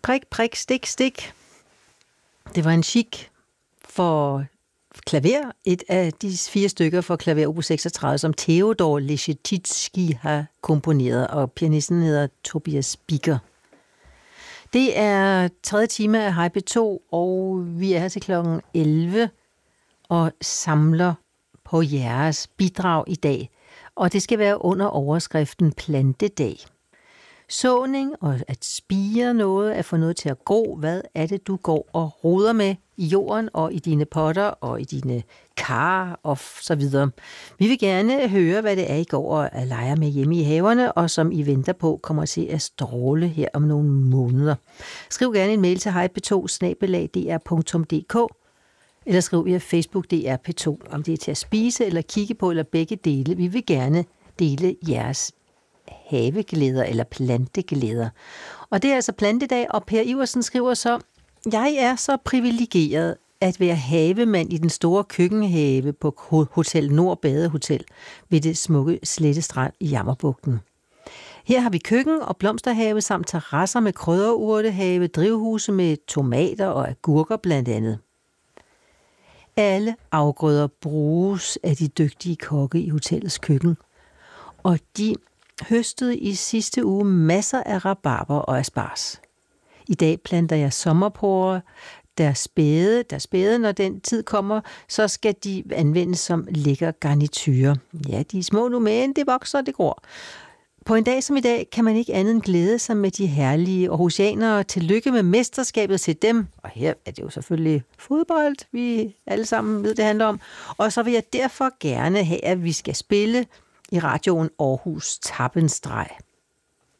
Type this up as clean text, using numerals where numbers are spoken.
Prik, prik, stik, stik. Det var en chic for klaver, et af de 4 stykker for klaver opus 36, som Theodor Leschetizky har komponeret, og pianisten hedder Tobias Bicker. Det er 3. time af Hej P2, og vi er her til klokken 11 og samler på jeres bidrag i dag. Og det skal være under overskriften Plantedag. Såning og at spire noget, at få noget til at gro. Hvad er det, du går og roder med i jorden og i dine potter og i dine kar og så videre? Vi vil gerne høre, hvad det er, I går og leger med hjemme i haverne, og som I venter på kommer til at stråle her om nogle måneder. Skriv gerne en mail til hejp2@dr.dk eller skriv via Facebook DR P2, om det er til at spise eller kigge på, eller begge dele. Vi vil gerne dele jeres haveglæder eller planteglæder. Og det er altså plantedag, og Per Iversen skriver så: Jeg er så privilegeret at være havemand i den store køkkenhave på Hotel Nord Badehotel ved det smukke Slettestrand i Jammerbugten. Her har vi køkken og blomsterhave samt terrasser med krydderurtehave, drivhuse med tomater og agurker blandt andet. Alle afgrøder bruges af de dygtige kokke i hotellets køkken, og de høstede i sidste uge masser af rabarber og asparges. I dag planter jeg sommerporre, der spæde, når den tid kommer, så skal de anvendes som lækker garniture. Ja, de er små nu, men det vokser og det gror. På en dag som i dag kan man ikke andet end glæde sig med de herlige aarhusianere. Tillykke med mesterskabet til dem. Og her er det jo selvfølgelig fodbold, vi alle sammen ved, det handler om. Og så vil jeg derfor gerne have, at vi skal spille i radioen Aarhus Tappenstreg.